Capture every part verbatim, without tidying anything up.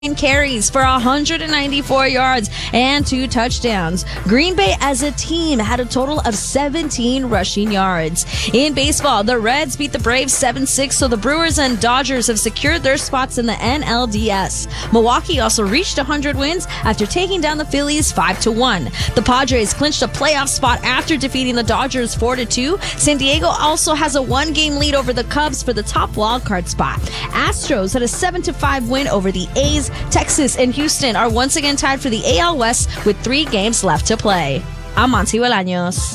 carries for one hundred ninety-four yards and two touchdowns. Green Bay as a team had a total of seventeen rushing yards. In baseball, the Reds beat the Braves seven six, so the Brewers and Dodgers have secured their spots in the N L D S. Milwaukee also reached one hundred wins after taking down the Phillies five to one. The Padres clinched a playoff spot after defeating the Dodgers four to two. San Diego also has a one-game lead over the Cubs for the top wildcard spot. Astros had a seven to five win over the A's. Texas and Houston are once again tied for the A L West with three games left to play. I'm Monty Bolaños.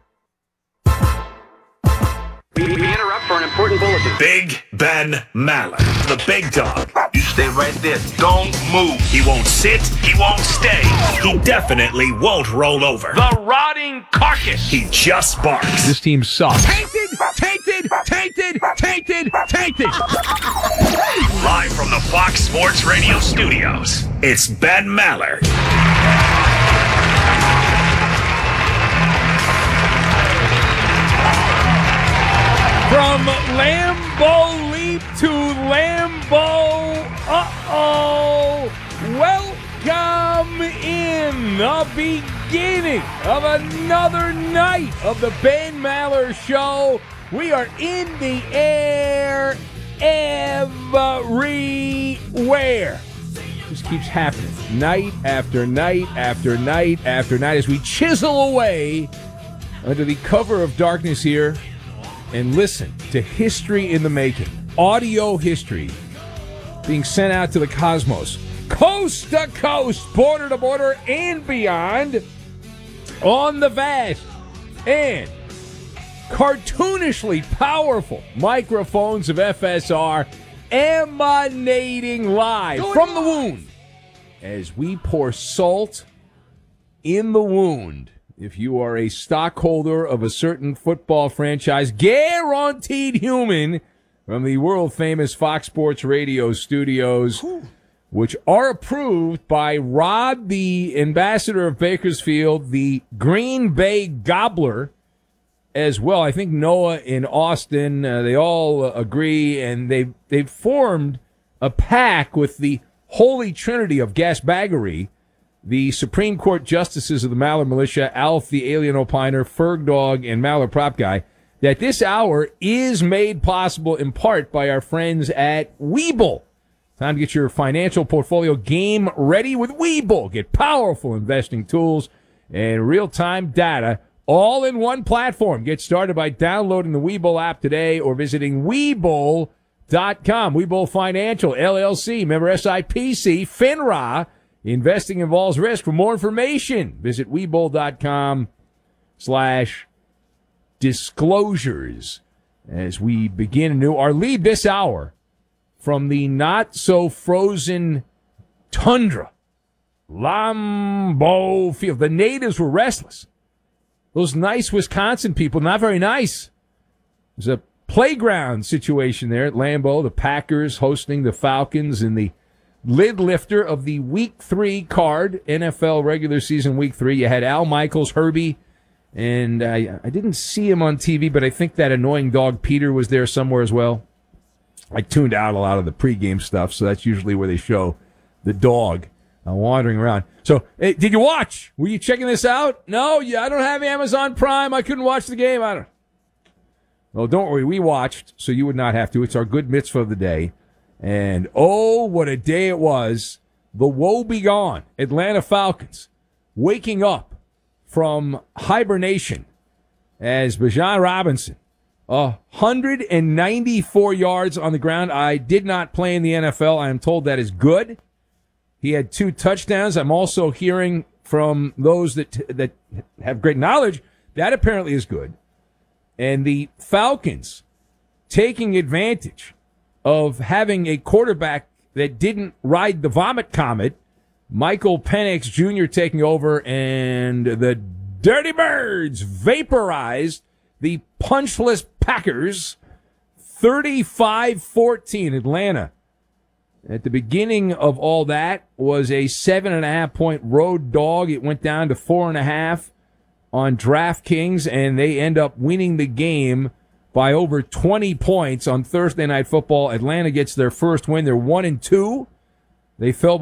We, we interrupt for an important bulletin. Big Ben Maller, the big dog. You stay right there. Don't move. He won't sit. He won't stay. He definitely won't roll over. The rotting carcass. He just barks. This team sucks. Tainted, tainted, tainted, tainted, tainted. Live from the Fox Sports Radio studios, it's Ben Maller. From Lambeau Leap to Lambeau, uh-oh, welcome in the beginning of another night of the Ben Maller Show. We are in the air everywhere. Just keeps happening night after night after night after night as we chisel away under the cover of darkness here and listen to history in the making. Audio history being sent out to the cosmos. Coast to coast, border to border, and beyond on the vast and cartoonishly powerful microphones of F S R emanating live Going from on. the wound as we pour salt in the wound. If you are a stockholder of a certain football franchise, guaranteed human, from the world-famous Fox Sports Radio studios, Ooh. which are approved by Rod, the ambassador of Bakersfield, the Green Bay Gobbler, as well. I think Noah in Austin, uh, they all uh, agree, and they've, they've formed a pack with the holy trinity of gasbaggery. The Supreme Court justices of the Maller Militia, Alf the Alien Opiner, Ferg Dog, and Maller Prop Guy, that this hour is made possible in part by our friends at Webull. Time to get your financial portfolio game ready with Webull. Get powerful investing tools and real-time data all in one platform. Get started by downloading the Webull app today or visiting Webull dot com. Webull Financial, L L C, member S I P C, FINRA. Investing involves risk. For more information, visit Webull dot com slash disclosures. As we begin anew, our lead this hour from the not-so-frozen tundra, Lambeau Field. The natives were restless. Those nice Wisconsin people, not very nice. There's a playground situation there at Lambeau. The Packers hosting the Falcons in the lid lifter of the Week three card, N F L regular season Week three. You had Al Michaels, Herbie, and I, I didn't see him on T V, but I think that annoying dog Peter was there somewhere as well. I tuned out a lot of the pregame stuff, so that's usually where they show the dog uh, wandering around. So, hey, did you watch? Were you checking this out? No, yeah, I don't have Amazon Prime. I couldn't watch the game. I don't. Well, don't worry. We watched, so you would not have to. It's our good mitzvah of the day. And, oh, what a day it was. The woe-begone Atlanta Falcons waking up from hibernation as Bijan Robinson, one hundred ninety-four yards on the ground. I did not play in the N F L. I am told that is good. He had two touchdowns. I'm also hearing from those that that have great knowledge that apparently is good. And the Falcons taking advantage of having a quarterback that didn't ride the vomit comet, Michael Penix Junior taking over, and the Dirty Birds vaporized the punchless Packers thirty-five fourteen. Atlanta, at the beginning of all that, was a seven and a half point road dog. It went down to four and a half on DraftKings, and they end up winning the game by over twenty points on Thursday Night Football. Atlanta gets their first win. They're one and two They fell